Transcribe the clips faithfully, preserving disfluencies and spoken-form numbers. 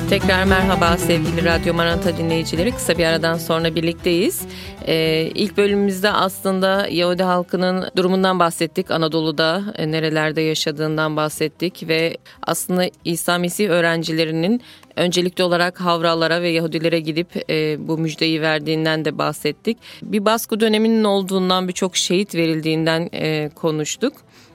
Tekrar merhaba sevgili Radyo Maranatha dinleyicileri. Kısa bir aradan sonra birlikteyiz. Ee, ilk bölümümüzde aslında Yahudi halkının durumundan bahsettik. Anadolu'da e, nerelerde yaşadığından bahsettik ve aslında İsa Mesih öğrencilerinin öncelikli olarak Havralara ve Yahudilere gidip e, bu müjdeyi verdiğinden de bahsettik. Bir baskı döneminin olduğundan, birçok şehit verildiğinden e, konuştuk.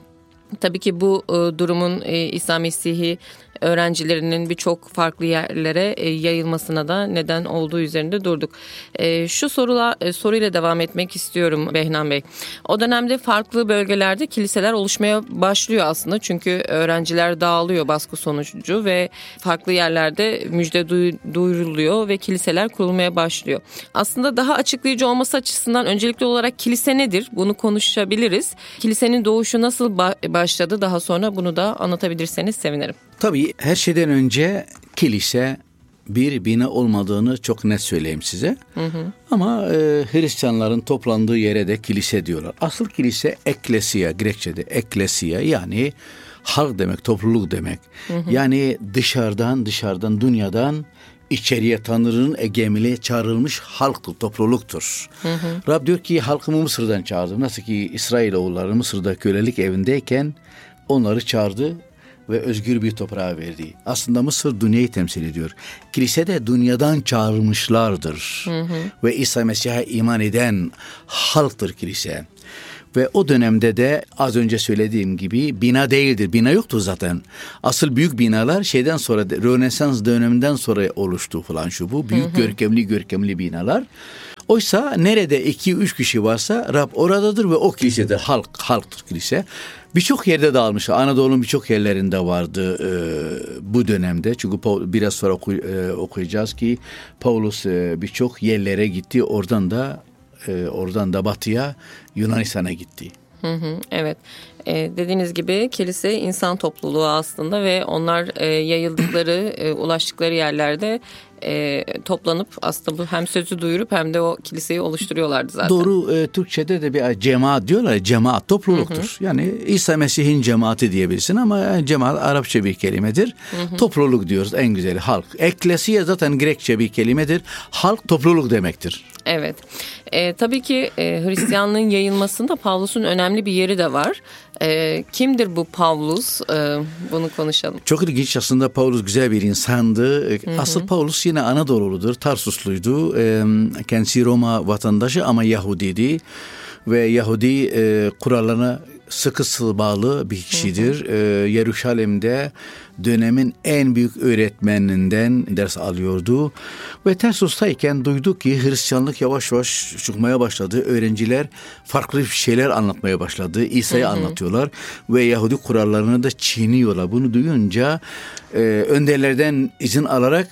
Tabii ki bu e, durumun e, İsa Mesih'i öğrencilerinin birçok farklı yerlere e, yayılmasına da neden olduğu üzerinde durduk. E, şu sorula, e, soruyla devam etmek istiyorum Behnan Bey. O dönemde farklı bölgelerde kiliseler oluşmaya başlıyor aslında. Çünkü öğrenciler dağılıyor baskı sonucu ve farklı yerlerde müjde duy, duyuruluyor ve kiliseler kurulmaya başlıyor. Aslında daha açıklayıcı olması açısından öncelikli olarak kilise nedir? Bunu konuşabiliriz. Kilisenin doğuşu nasıl ba- başladı? Daha sonra bunu da anlatabilirseniz sevinirim. Tabii her şeyden önce kilise bir bina olmadığını çok net söyleyeyim size. Hı hı. Ama e, Hristiyanların toplandığı yere de kilise diyorlar. Asıl kilise ekklesia, Grekçe'de ekklesia, yani halk demek, topluluk demek. Hı hı. Yani dışarıdan dışarıdan dünyadan içeriye Tanrı'nın egemiliğe çağrılmış halktır, topluluktur. Hı hı. Rab diyor ki halkımı Mısır'dan çağırdım. Nasıl ki İsrailoğulları Mısır'da kölelik evindeyken onları çağırdı ve özgür bir toprağa verdi. Aslında Mısır dünyayı temsil ediyor. Kilise de dünyadan çağrılmışlardır. Hı hı. Ve İsa Mesih'e iman eden halktır kilise. Ve o dönemde de az önce söylediğim gibi bina değildir. Bina yoktu zaten. Asıl büyük binalar şeyden sonra, Rönesans döneminden sonra oluştu falan şu bu. Büyük hı hı. görkemli görkemli binalar. Oysa nerede iki üç kişi varsa Rab oradadır ve o kilisede halk, halktır kilise. Birçok yerde dağılmış. Anadolu'nun birçok yerlerinde vardı e, bu dönemde. Çünkü biraz sonra oku, e, okuyacağız ki Paulus e, birçok yerlere gitti. Oradan da e, oradan da batıya, Yunanistan'a gitti. Hı hı, evet. Ee, dediğiniz gibi kilise insan topluluğu aslında ve onlar e, yayıldıkları, e, ulaştıkları yerlerde e, toplanıp aslında bu hem sözü duyurup hem de o kiliseyi oluşturuyorlardı zaten. Doğru, e, Türkçe'de de bir cemaat diyorlar. Cemaat topluluktur. Hı hı. Yani İsa Mesih'in cemaati diyebilirsin ama cemaat Arapça bir kelimedir. Hı hı. Topluluk diyoruz, en güzeli halk. Ekklesia zaten Grekçe bir kelimedir. Halk topluluk demektir. Evet. E, tabii ki e, Hristiyanlığın yayılmasında Pavlus'un önemli bir yeri de var. E, kimdir bu Pavlus? E, bunu konuşalım. Çok ilginç, aslında Pavlus güzel bir insandı. Hı hı. Asıl Pavlus yine Anadolu'ludur, Tarsusluydu. E, kendisi Roma vatandaşı ama Yahudiydi. Ve Yahudi e, kurallarına sıkı bağlı bir kişidir. Hı hı. Ee, Yeruşalim'de dönemin en büyük öğretmeninden ders alıyordu. Ve Tarsus'tayken duydu ki Hristiyanlık yavaş yavaş çıkmaya başladı. Öğrenciler farklı şeyler anlatmaya başladı. İsa'yı hı hı. anlatıyorlar ve Yahudi kurallarını da çiğniyorlar. Bunu duyunca e, önderlerden izin alarak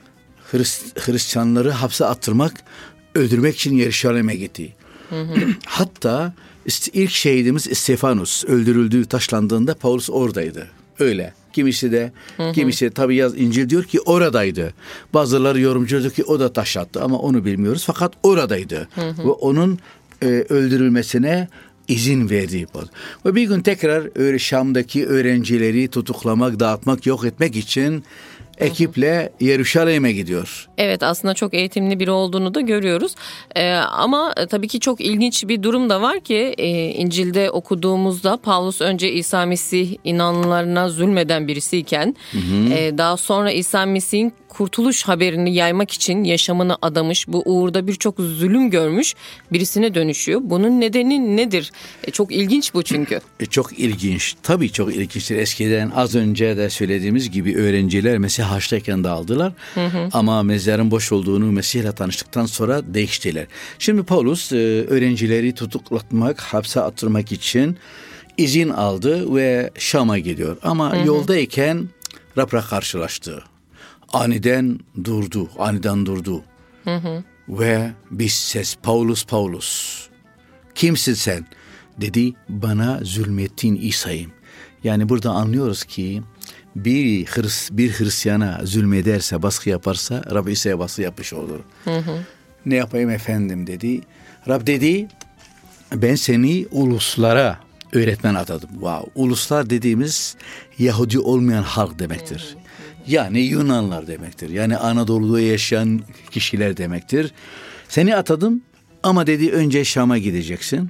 Hrist- Hristiyanları hapse attırmak, öldürmek için Yeruşalim'e gitti. Hı hı. Hatta ilk şehidimiz Stefanus öldürüldüğü, taşlandığında Paulus oradaydı. Öyle. Kimisi de, hı hı. kimisi tabii yaz İncil diyor ki oradaydı. Bazıları yorumcu diyor ki o da taşlattı ama onu bilmiyoruz. Fakat oradaydı. Hı hı. Ve onun e, öldürülmesine izin verdi. Ve bir gün tekrar öyle Şam'daki öğrencileri tutuklamak, dağıtmak, yok etmek için ekiple Yeruşalim'e gidiyor. Evet, aslında çok eğitimli biri olduğunu da görüyoruz. Ee, ama tabii ki çok ilginç bir durum da var ki e, İncil'de okuduğumuzda Pavlus önce İsa Mesih inananlarına zulmeden birisiyken hı hı. E, daha sonra İsa Mesih'in kurtuluş haberini yaymak için yaşamını adamış, bu uğurda birçok zulüm görmüş birisine dönüşüyor. Bunun nedeni nedir? E, çok ilginç bu çünkü. E, çok ilginç. Tabii çok ilginçtir. Eskiden az önce de söylediğimiz gibi öğrenciler Mesih Haç'tayken dağıldılar. Hı hı. Ama mezarın boş olduğunu Mesih'le tanıştıktan sonra değiştiler. Şimdi Paulus e, öğrencileri tutuklatmak, hapse attırmak için izin aldı ve Şam'a gidiyor. Ama hı hı. yoldayken Rab'la karşılaştı. Aniden durdu, aniden durdu. Hı hı. Ve bir ses, Paulus, Paulus, kimsin sen? Dedi, bana zulmettiğin İsa'yım. Yani burada anlıyoruz ki bir Hırs, bir Hristiyana zulmederse, baskı yaparsa Rab İsa'ya baskı yapmış olur. Hı hı. Ne yapayım efendim dedi. Rab dedi, ben seni uluslara öğretmen atadım. Wow. Uluslar dediğimiz Yahudi olmayan halk demektir. Hı hı. Yani Yunanlar demektir. Yani Anadolu'da yaşayan kişiler demektir. Seni atadım ama dedi önce Şam'a gideceksin.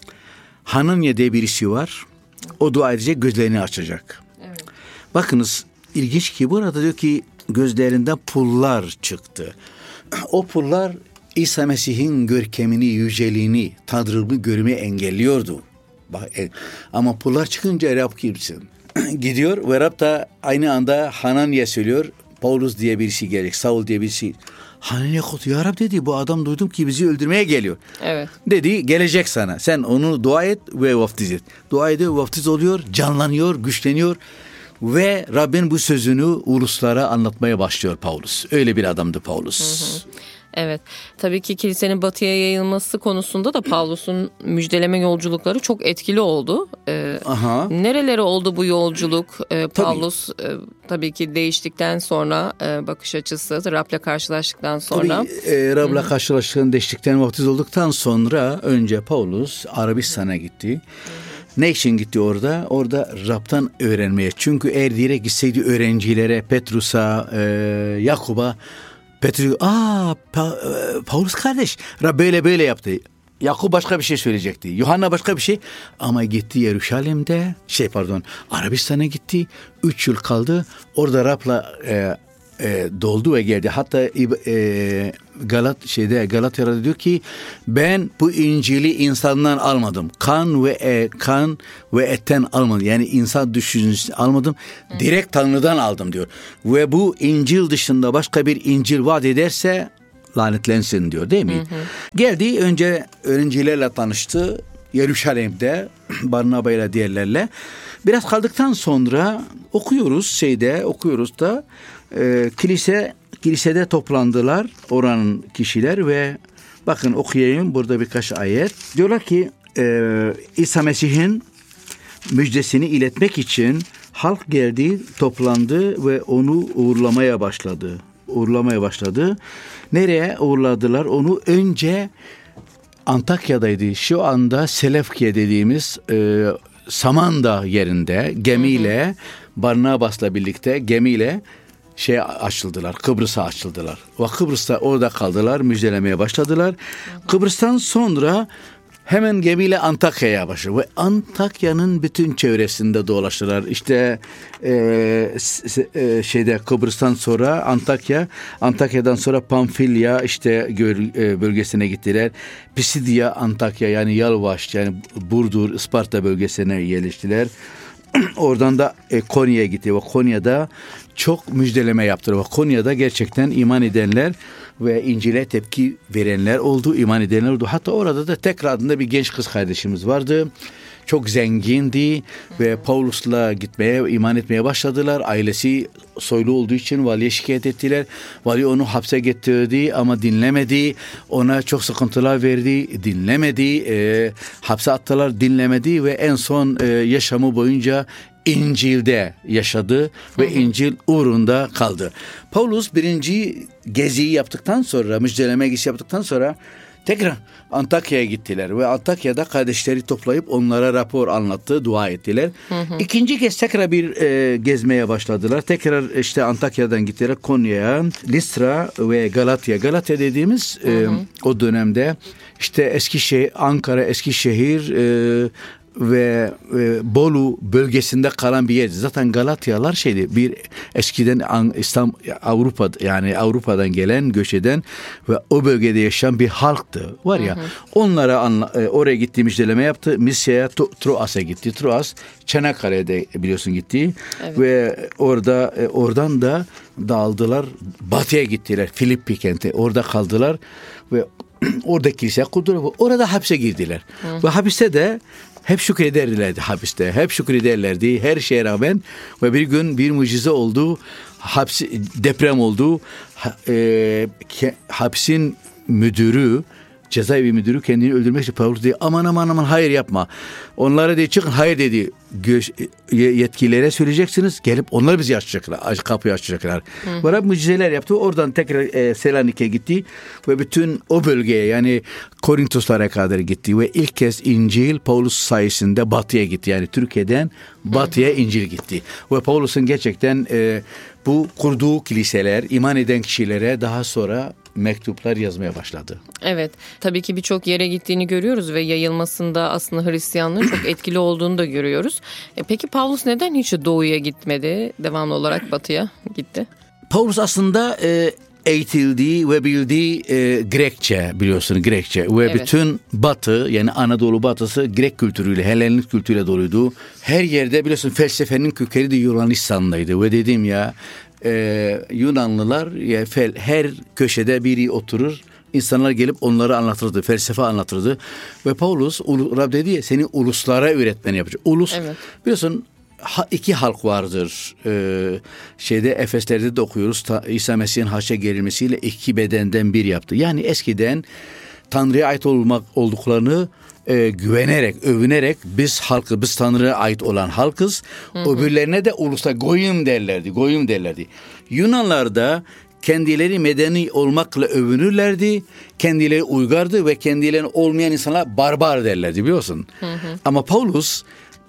Hananya diye birisi var. O dua edecek, gözlerini açacak. Evet. Bakınız ilginç ki burada diyor ki gözlerinden pullar çıktı. O pullar İsa Mesih'in görkemini, yüceliğini, tanrılığı görmeyi engelliyordu. Bak, e, ama pullar çıkınca Rab kimsin? Gidiyor ve Rab da aynı anda Hananya söylüyor. Paulus diye birisi gelecek, Saul diye birisi. Hananya kodu, ya Rab dedi, bu adam duydum ki bizi öldürmeye geliyor. Evet. Dedi gelecek sana. Sen onu dua et ve vaftiz et. Dua ediyor, vaftiz oluyor, canlanıyor, güçleniyor. Ve Rabbin bu sözünü uluslara anlatmaya başlıyor Paulus. Öyle bir adamdı Paulus. Hı hı. Evet, tabii ki kilisenin batıya yayılması konusunda da Paulus'un müjdeleme yolculukları çok etkili oldu. Ee, Aha. Nerelere oldu bu yolculuk? Ee, Paulus tabii. E, tabii ki değiştikten sonra e, bakış açısı, Rab'la karşılaştıktan sonra. Tabii e, Rab'la karşılaştıktan, değiştikten, vaftiz olduktan sonra önce Paulus Arabistan'a gitti. Hı. Ne için gitti orada? Orada Rab'tan öğrenmeye. Çünkü eğer direkt gitseydi öğrencilere, Petrus'a, e, Yakub'a, Petrus, aa pa, Paulus kardeş, Rab böyle böyle yaptı. Yakup başka bir şey söyleyecekti. Yuhanna başka bir şey. Ama gitti Yeruşalim'de, şey pardon, Arabistan'a gitti. Üç yıl kaldı. Orada Rab'la e, e, doldu ve geldi. Hatta e, Galat şeyde Galatya'da diyor ki ben bu İncil'i insandan almadım. Kan ve e, kan ve etten almadım. Yani insan düşüncesi almadım. Direkt Tanrı'dan aldım diyor. Ve bu İncil dışında başka bir İncil vaat ederse lanetlensin diyor, değil mi? Hı hı. Geldi, önce öğrencilerle tanıştı. Yeruşalim'de Barnaba ile diğerlerle. Biraz kaldıktan sonra okuyoruz şeyde okuyoruz da e, kilise kilisede toplandılar oranın kişiler ve bakın okuyayım burada birkaç ayet. Diyorlar ki e, İsa Mesih'in müjdesini iletmek için halk geldi, toplandı ve onu uğurlamaya başladı. Uğurlamaya başladı. Nereye uğurladılar onu? Önce Antakya'daydı. Şu anda Selefkiye dediğimiz e, Samandağ yerinde gemiyle, hı hı, Barnabas'la birlikte gemiyle şey açıldılar. Kıbrıs'a açıldılar. Ve Kıbrıs'ta orada kaldılar. Müjdelemeye başladılar. Hı hı. Kıbrıs'tan sonra hemen gemiyle Antakya'ya başladı. Ve Antakya'nın bütün çevresinde dolaştılar. İşte e, e, şeyde Kıbrıs'tan sonra Antakya, Antakya'dan sonra Pamfilya işte bölgesine gittiler. Pisidia, Antakya yani Yalvaç yani Burdur, Isparta bölgesine yerleştiler. Oradan da e, Konya'ya gitti ve Konya'da çok müjdeleme yaptılar. Ve Konya'da gerçekten iman edenler ve İncil'e tepki verenler oldu, iman edenler oldu. Hatta orada da tekrar adında bir genç kız kardeşimiz vardı. Çok zengindi ve Paulus'la gitmeye, iman etmeye başladılar. Ailesi soylu olduğu için valiye şikayet ettiler. Vali onu hapse getirdi ama dinlemedi. Ona çok sıkıntılar verdi, dinlemedi. E, hapse attılar, dinlemedi ve en son e, yaşamı boyunca İncil'de yaşadı ve İncil uğrunda kaldı. Paulus birinci geziyi yaptıktan sonra, müjdeleme gezisi yaptıktan sonra tekrar Antakya'ya gittiler ve Antakya'da kardeşleri toplayıp onlara rapor anlattı, dua ettiler. Hı hı. İkinci kez tekrar bir e, gezmeye başladılar. Tekrar işte Antakya'dan gittiler Konya'ya, Listra ve Galatya. Galatya dediğimiz e, hı hı. o dönemde işte Eskişehir, Ankara, Eskişehir e, ve e, Bolu bölgesinde kalan bir yer. Zaten Galatyalar şeydi, bir eskiden İslam Avrupa yani Avrupa'dan gelen, göç eden ve o bölgede yaşayan bir halktı. Var ya, hı hı. onlara anla, e, oraya gitti, müjdeleme yaptı. Misya'ya, Troas'a gitti. Troas Çanakkale'de biliyorsun gitti. Evet. Ve orada e, oradan da dağıldılar. Batı'ya gittiler. Filippi kenti. Orada kaldılar ve orada kilise kurdular ve orada hapse girdiler. Hı. Ve hapiste de hep şükrederlerdi hapiste. Hep şükrederlerdi her şeye rağmen. Ve bir gün bir mucize oldu. Hapsi, deprem oldu. Ha, e, ke, hapsin müdürü cezaevi müdürü kendini öldürmek için Pavlus diye aman aman aman hayır yapma. Onlara diye çıkın hayır dedi. Gö- yetkililere söyleyeceksiniz. Gelip onlar bizi açacaklar. Kapıyı açacaklar. Ve Rab mucizeler yaptı. Oradan tekrar e, Selanik'e gitti. Ve bütün o bölgeye yani Korintoslara kadar gitti. Ve ilk kez İncil Pavlus sayesinde batıya gitti. Yani Türkiye'den batıya İncil gitti. Ve Pavlus'un gerçekten e, bu kurduğu kiliseler, iman eden kişilere daha sonra mektuplar yazmaya başladı. Evet, tabii ki birçok yere gittiğini görüyoruz ve yayılmasında aslında Hristiyanlığın çok etkili olduğunu da görüyoruz. E peki Pavlus neden hiç doğuya gitmedi? Devamlı olarak batıya gitti. Pavlus aslında e, eğitildiği ve bildiği e, Grekçe, biliyorsun Grekçe ve evet. bütün batı yani Anadolu batısı Grek kültürüyle, Helenik kültürüyle doluydu. Her yerde biliyorsun felsefenin kökeni de Yunanistan'daydı ve dedim ya e, Yunanlılar ya, fel, her köşede biri oturur. İnsanlar gelip onları anlatırdı, felsefe anlatırdı. Ve Pavlus, Rab dedi ya seni uluslara öğretmeni yapacak. Ulus, evet. biliyorsun iki halk vardır. Ee, şeyde Efesler'de de okuyoruz. Ta, İsa Mesih'in haşa gerilmesiyle iki bedenden bir yaptı. Yani eskiden Tanrı'ya ait olmak olduklarını e, güvenerek, övünerek biz halkı, biz Tanrı'ya ait olan halkız. Hı hı. Öbürlerine de ulusta goyim derlerdi, goyim derlerdi. Yunanlar da kendileri medeni olmakla övünürlerdi. Kendileri uygardı ve kendileri olmayan insanlar barbar derlerdi biliyorsun. Hı hı. Ama Pavlus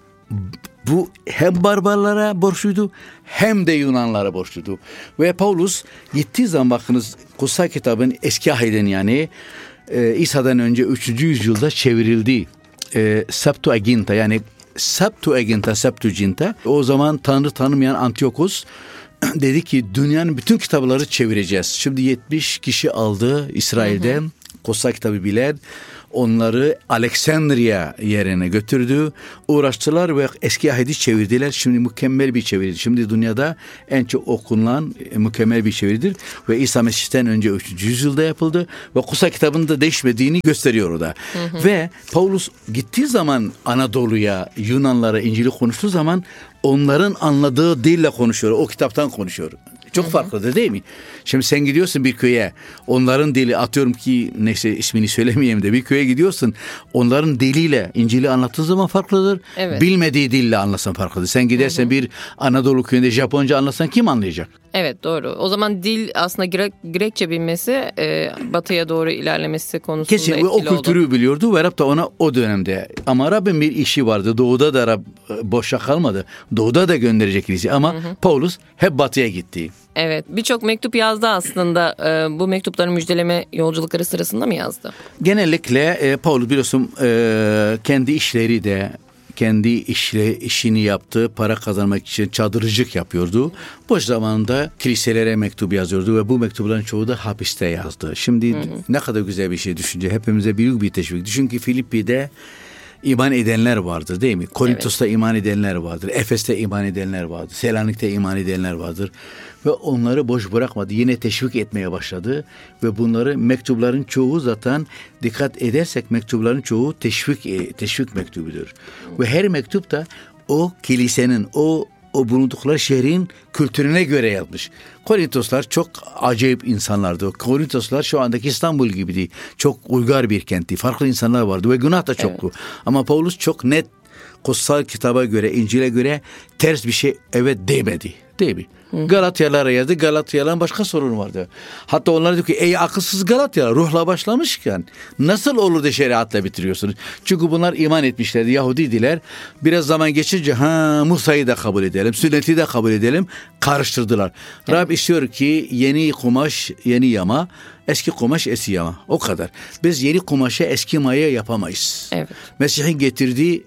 bu hem barbarlara borçluydu hem de Yunanlara borçluydu. Ve Pavlus gittiği zaman bakınız kutsal kitabın eski ahidin yani e, İsa'dan önce üçüncü yüzyılda çevrildi. E, Septuaginta yani Septuaginta, Septuaginta. O zaman Tanrı tanımayan Antiochos dedi ki dünyanın bütün kitapları çevireceğiz. Şimdi yetmiş kişi aldı İsrail'den kutsal kitabı bilen. Onları Aleksandria yerine götürdü. Uğraştılar ve eski ahidi çevirdiler. Şimdi mükemmel bir çeviridir. Şimdi dünyada en çok okunan mükemmel bir çeviridir. Ve İsa Mesih'ten önce üçüncü yüzyılda yapıldı. Ve kutsal kitabının da değişmediğini gösteriyor orada. Hı hı. Ve Pavlus gittiği zaman Anadolu'ya, Yunanlara İncil'i konuştuğu zaman onların anladığı dille konuşuyor. O kitaptan konuşuyor. Çok hı hı. farklıdır değil mi? Şimdi sen gidiyorsun bir köye. Onların dili atıyorum ki neyse ismini söylemeyeyim de bir köye gidiyorsun. Onların diliyle İncil'i anlattığı zaman farklıdır. Evet. Bilmediği dille anlatsan farklıdır. Sen gidersen hı hı. bir Anadolu köyünde Japonca anlatsan kim anlayacak? Evet doğru. O zaman dil aslında Grek, Grekçe bilmesi e, batıya doğru ilerlemesi konusunda kesin, etkili oldu. Kesin o kültürü oldu. Biliyordu ve Rab da ona o dönemde. Ama Rabbin bir işi vardı. Doğuda da Rab boşa kalmadı. Doğuda da gönderecek kilise ama hı hı. Pavlus hep batıya gitti. Evet birçok mektup yazdı aslında. E, bu mektupların müjdeleme yolculukları sırasında mı yazdı? Genellikle e, Pavlus biliyorsun e, kendi işleri de kendi işle, işini yaptı, para kazanmak için çadırcılık yapıyordu. Boş zamanında kiliselere mektup yazıyordu ve bu mektupların çoğu da hapiste yazdı. Şimdi hı hı. ne kadar güzel bir şey düşünce hepimize büyük bir teşvik. Düşün ki Filippi'de iman edenler vardır değil mi? Korintos'ta evet. iman edenler vardır. Efes'te iman edenler vardır. Selanik'te iman edenler vardır. Ve onları boş bırakmadı. Yine teşvik etmeye başladı. Ve bunları mektupların çoğu zaten dikkat edersek mektupların çoğu teşvik teşvik mektubudur. Ve her mektup da o kilisenin, o o bulundukları şehrin kültürüne göre yazmış. Korintoslar çok acayip insanlardı. Korintoslar şu andaki İstanbul gibiydi. Çok uygar bir kentti. Farklı insanlar vardı ve günah da çoktu. Evet. Ama Pavlus çok net kutsal kitaba göre, İncil'e göre ters bir şey evet demedi. Değil mi? Hı. Galatyalara yazdı. Galatyaların başka sorunu vardı. Hatta onlar diyor ki ey akılsız Galatya ruhla başlamışken nasıl olur da şeriatla bitiriyorsunuz? Çünkü bunlar iman etmişlerdi. Yahudiydiler. Biraz zaman geçince ha Musa'yı da kabul edelim. Sünneti de kabul edelim. Karıştırdılar. Evet. Rab istiyor ki yeni kumaş yeni yama. Eski kumaş eski yama. O kadar. Biz yeni kumaşa eski maya yapamayız. Evet. Mesih'in getirdiği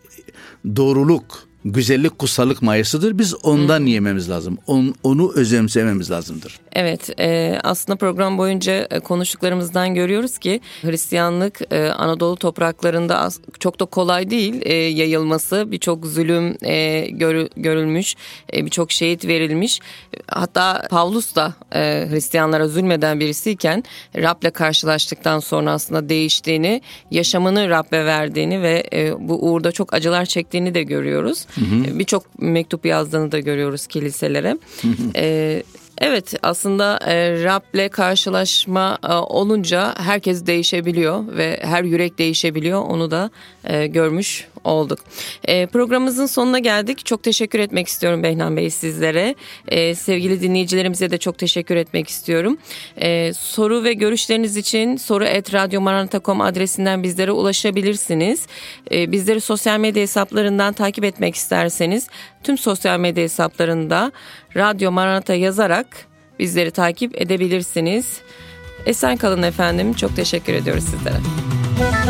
doğruluk, güzellik, kutsallık mayasıdır. Biz ondan hmm. yememiz lazım. On, onu özümsememiz lazımdır. Evet, e, aslında program boyunca konuştuklarımızdan görüyoruz ki Hristiyanlık e, Anadolu topraklarında az, çok da kolay değil e, yayılması. Birçok zulüm e, gör, görülmüş, e, birçok şehit verilmiş. Hatta Pavlus da e, Hristiyanlara zulmeden birisiyken Rab'le karşılaştıktan sonra aslında değiştiğini, yaşamını Rab'be verdiğini ve e, bu uğurda çok acılar çektiğini de görüyoruz. Birçok mektup yazdığını da görüyoruz kiliselere. Hı hı. Ee, Evet, aslında e, Rab'le karşılaşma e, olunca herkes değişebiliyor ve her yürek değişebiliyor. Onu da e, görmüş olduk. E, programımızın sonuna geldik. Çok teşekkür etmek istiyorum Behnam Bey sizlere. E, sevgili dinleyicilerimize de çok teşekkür etmek istiyorum. E, soru ve görüşleriniz için soru et radyomaranata nokta com adresinden bizlere ulaşabilirsiniz. E, bizleri sosyal medya hesaplarından takip etmek isterseniz tüm sosyal medya hesaplarında Radyo Maranata yazarak bizleri takip edebilirsiniz. Esen kalın efendim. Çok teşekkür ediyoruz sizlere.